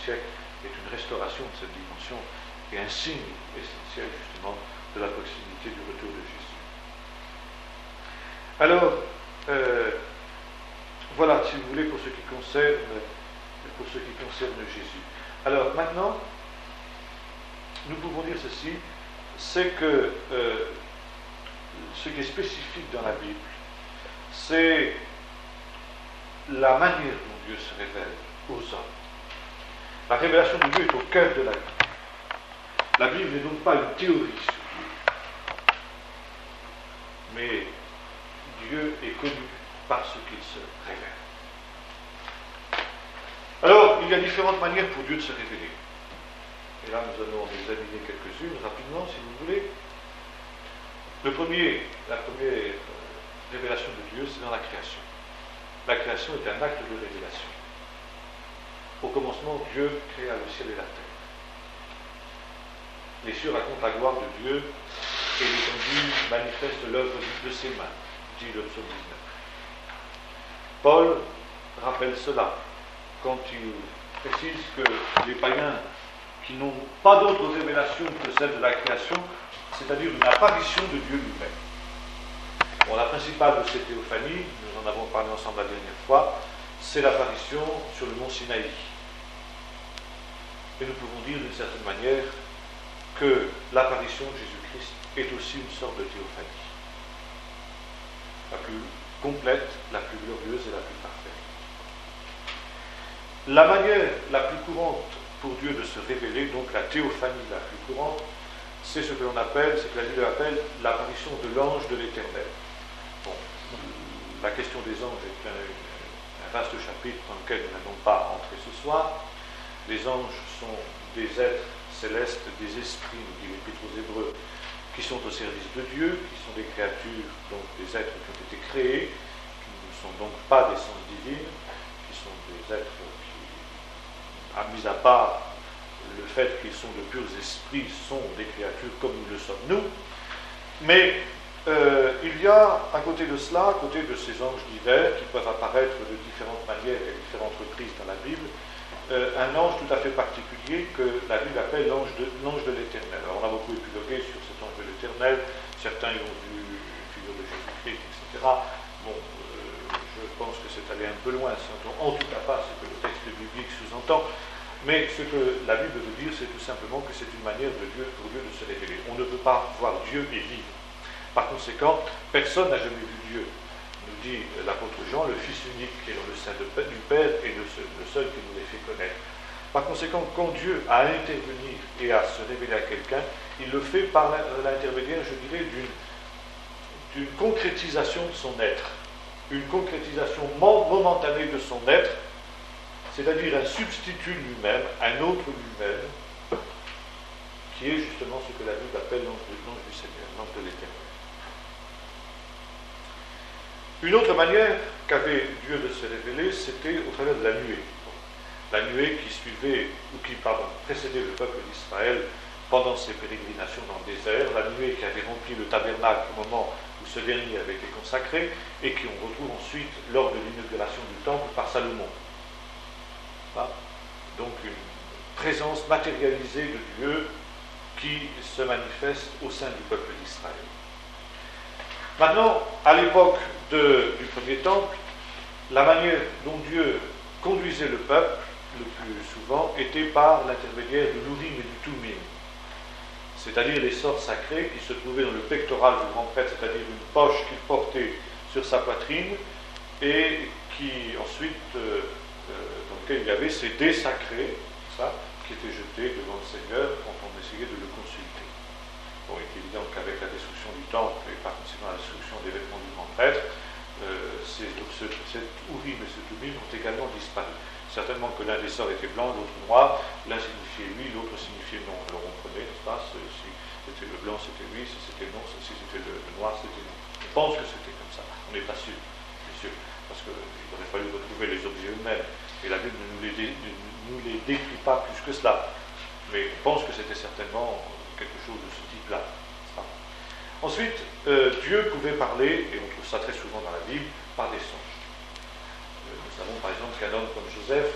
siècle est une restauration de cette dimension et un signe essentiel justement de la proximité du retour de Jésus. Alors, voilà, si vous voulez, pour ce qui concerne Jésus. Alors maintenant, nous pouvons dire ceci, c'est que ce qui est spécifique dans la Bible, c'est la manière dont Dieu se révèle aux hommes. La révélation de Dieu est au cœur de la Bible. La Bible n'est donc pas une théorie sur Dieu, mais Dieu est connu parce qu'il se révèle. Alors, il y a différentes manières pour Dieu de se révéler. Et là, nous allons en examiner quelques-unes rapidement, si vous voulez. La première révélation de Dieu, c'est dans la création. La création est un acte de révélation. Au commencement, Dieu créa le ciel et la terre. Les cieux racontent la gloire de Dieu et l'étendue manifeste l'œuvre de ses mains, dit le psaume 19. Paul rappelle cela quand il précise que les païens qui n'ont pas d'autre révélation que celle de la création, c'est-à-dire une apparition de Dieu lui-même. Bon, la principale de ces théophanies, nous en avons parlé ensemble la dernière fois, c'est l'apparition sur le mont Sinaï. Et nous pouvons dire d'une certaine manière que l'apparition de Jésus-Christ est aussi une sorte de théophanie. La plus complète, la plus glorieuse et la plus parfaite. La manière la plus courante pour Dieu de se révéler, donc la théophanie la plus courante, c'est ce que l'on appelle, c'est que la Bible appelle l'apparition de l'ange de l'Éternel. Bon, la question des anges est un vaste chapitre dans lequel nous n'allons pas entrer ce soir. Les anges sont des êtres célestes, des esprits, nous dit l'Épître aux Hébreux, qui sont au service de Dieu, qui sont des créatures, donc des êtres qui ont été créés, qui ne sont donc pas d'essence divine, qui sont des êtres qui, mis à part le fait qu'ils sont de purs esprits, sont des créatures comme nous le sommes nous. Mais il y a, à côté de cela, à côté de ces anges divers, qui peuvent apparaître de différentes manières et à différentes reprises dans la Bible, un ange tout à fait particulier que la Bible appelle l'ange de l'Éternel. Alors on a beaucoup épilogué sur cet ange de l'Éternel, certains y ont vu une figure de Jésus-Christ, etc. Bon, je pense que c'est allé un peu loin, en tout cas pas ce que le texte biblique sous-entend, mais ce que la Bible veut dire, c'est tout simplement que c'est une manière pour Dieu de se révéler. On ne peut pas voir Dieu et vivre. Par conséquent, personne n'a jamais vu Dieu. Nous dit l'apôtre Jean, le Fils unique qui est dans le sein du Père est le seul qui nous les fait connaître. Par conséquent, quand Dieu a à intervenir et à se révéler à quelqu'un, il le fait par l'intermédiaire, je dirais, d'une concrétisation de son être, une concrétisation momentanée de son être, c'est-à-dire un substitut lui-même, un autre lui-même, qui est justement ce que la Bible appelle l'ange du Seigneur, l'ange de l'Éternel. Une autre manière qu'avait Dieu de se révéler, c'était au travers de la nuée. La nuée qui suivait, précédait le peuple d'Israël pendant ses pérégrinations dans le désert, la nuée qui avait rempli le tabernacle au moment où ce dernier avait été consacré, et qui on retrouve ensuite lors de l'inauguration du temple par Salomon. Donc une présence matérialisée de Dieu qui se manifeste au sein du peuple d'Israël. Maintenant, à l'époque du premier temple, la manière dont Dieu conduisait le peuple, le plus souvent, était par l'intermédiaire de l'Urim et du Thummim, c'est-à-dire les sorts sacrés qui se trouvaient dans le pectoral du grand prêtre, c'est-à-dire une poche qu'il portait sur sa poitrine, et qui ensuite, dans lequel il y avait ces dés sacrés, qui étaient jetés devant le Seigneur quand on essayait de le consulter. Bon, il est évident qu'avec la destruction du temple et par conséquent la destruction des vêtements du grand prêtre, cet Urim et ce Thummim ont également disparu. Certainement que l'un des sorts était blanc, l'autre noir, l'un signifiait oui, l'autre signifiait non. Alors on prenait, n'est-ce pas, si c'était le blanc c'était oui, si c'était non, si c'était le noir c'était non. Je pense que c'était comme ça. On n'est pas sûr, bien sûr, parce qu'il aurait fallu retrouver les objets eux-mêmes. Et la Bible ne nous les décrit pas plus que cela. Mais on pense que c'était certainement quelque chose de ce type-là. Ensuite, Dieu pouvait parler, et on trouve ça très souvent dans la Bible, par des songes. Nous savons par exemple qu'un homme comme Joseph